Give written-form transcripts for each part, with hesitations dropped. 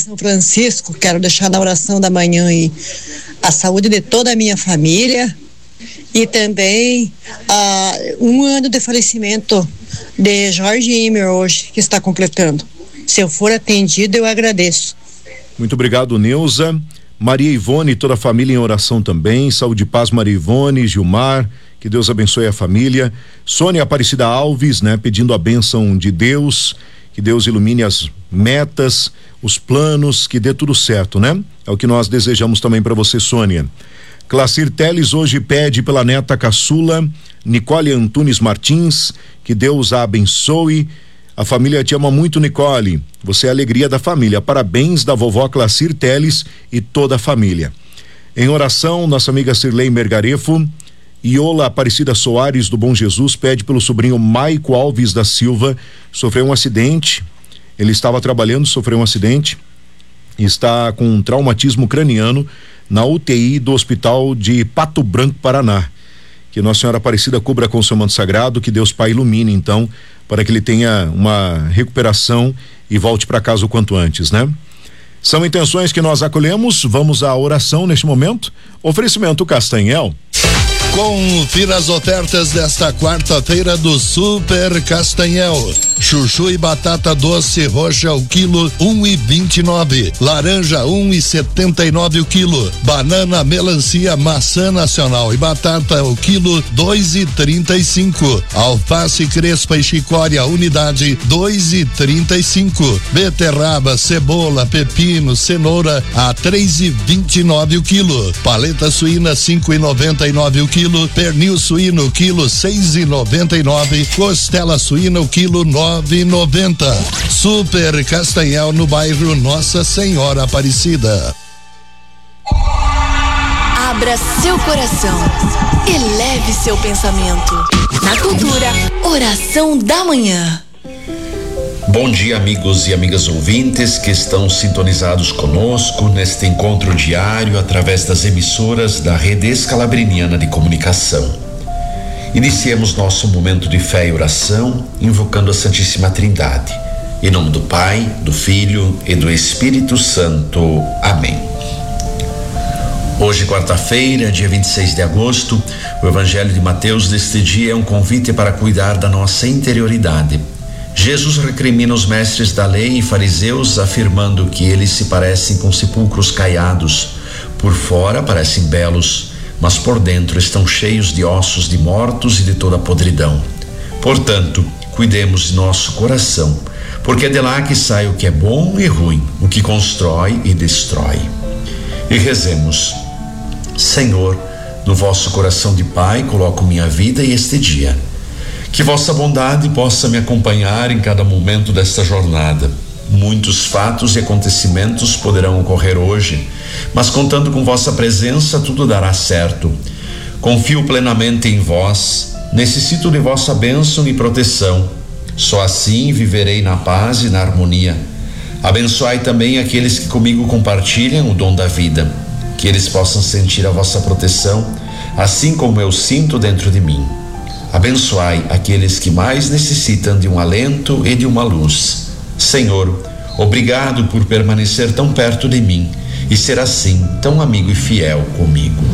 São Francisco, quero deixar na oração da manhã aí a saúde de toda a minha família e também 1 ano de falecimento de Jorge Imer hoje, que está completando. Se eu for atendido, eu agradeço. Muito obrigado, Neuza. Maria Ivone, toda a família em oração também. Saúde e paz, Maria Ivone, Gilmar, que Deus abençoe a família. Sônia Aparecida Alves, né, pedindo a bênção de Deus, que Deus ilumine as metas, os planos, que dê tudo certo, né? É o que nós desejamos também para você, Sônia. Clacir Teles hoje pede pela neta caçula Nicole Antunes Martins, que Deus a abençoe. A família te ama muito, Nicole. Você é a alegria da família. Parabéns da vovó Clacir Teles e toda a família. Em oração, nossa amiga Cirlei Mergarefo. Iola Aparecida Soares do Bom Jesus pede pelo sobrinho Maico Alves da Silva. Sofreu um acidente. Ele estava trabalhando, sofreu um acidente. Está com um traumatismo craniano na UTI do Hospital de Pato Branco, Paraná. Que Nossa Senhora Aparecida cubra com o seu manto sagrado, que Deus Pai ilumine então, para que ele tenha uma recuperação e volte para casa o quanto antes, né? São intenções que nós acolhemos. Vamos à oração neste momento. Oferecimento Castanhel. Confira as ofertas desta quarta-feira do Super Castanhel. Chuchu e batata doce roxa o quilo 1,29. Laranja 1,79 o quilo. Banana, melancia, maçã nacional e batata o quilo 2,35. Alface crespa e chicória unidade 2,35. Beterraba, cebola, pepino, cenoura a 3,29 o quilo. Paleta suína 5,99 o quilo. Pernil suíno quilo 6,99. Costela suína o quilo 9,90. Super Castanhel no bairro Nossa Senhora Aparecida. Abra seu coração, eleve seu pensamento. Na Cultura, oração da manhã. Bom dia, amigos e amigas ouvintes que estão sintonizados conosco neste encontro diário através das emissoras da Rede Escalabriniana de Comunicação. Iniciemos nosso momento de fé e oração invocando a Santíssima Trindade. Em nome do Pai, do Filho e do Espírito Santo. Amém. Hoje, quarta-feira, dia 26 de agosto, o Evangelho de Mateus deste dia é um convite para cuidar da nossa interioridade. Jesus recrimina os mestres da lei e fariseus, afirmando que eles se parecem com sepulcros caiados. Por fora parecem belos, mas por dentro estão cheios de ossos de mortos e de toda a podridão. Portanto, cuidemos de nosso coração, porque é de lá que sai o que é bom e ruim, o que constrói e destrói. E rezemos: Senhor, no vosso coração de Pai coloco minha vida e este dia. Que vossa bondade possa me acompanhar em cada momento desta jornada. Muitos fatos e acontecimentos poderão ocorrer hoje, mas contando com vossa presença tudo dará certo. Confio plenamente em vós, necessito de vossa bênção e proteção. Só assim viverei na paz e na harmonia. Abençoai também aqueles que comigo compartilham o dom da vida, que eles possam sentir a vossa proteção, assim como eu sinto dentro de mim. Abençoai aqueles que mais necessitam de um alento e de uma luz. Senhor, obrigado por permanecer tão perto de mim e ser assim tão amigo e fiel comigo.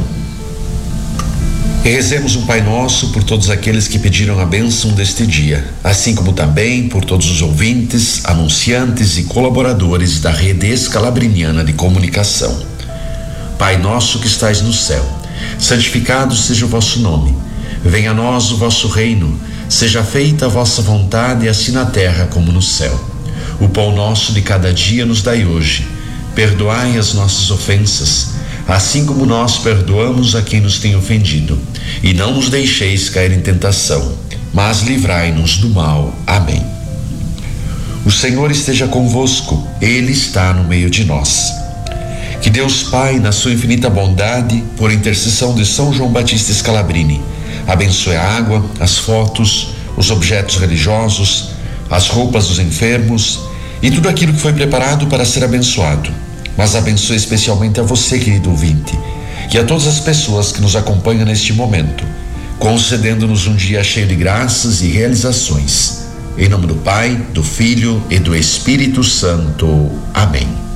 E rezemos um Pai Nosso por todos aqueles que pediram a bênção deste dia, assim como também por todos os ouvintes, anunciantes e colaboradores da Rede Escalabriniana de Comunicação. Pai nosso que estais no céu, santificado seja o vosso nome. Venha a nós o vosso reino, seja feita a vossa vontade, assim na terra como no céu. O pão nosso de cada dia nos dai hoje. Perdoai as nossas ofensas, assim como nós perdoamos a quem nos tem ofendido. E não nos deixeis cair em tentação, mas livrai-nos do mal. Amém. O Senhor esteja convosco, Ele está no meio de nós. Que Deus Pai, na sua infinita bondade, por intercessão de São João Batista Scalabrini, abençoe a água, as fotos, os objetos religiosos, as roupas dos enfermos e tudo aquilo que foi preparado para ser abençoado. Mas abençoe especialmente a você, querido ouvinte, e a todas as pessoas que nos acompanham neste momento, concedendo-nos um dia cheio de graças e realizações. Em nome do Pai, do Filho e do Espírito Santo. Amém.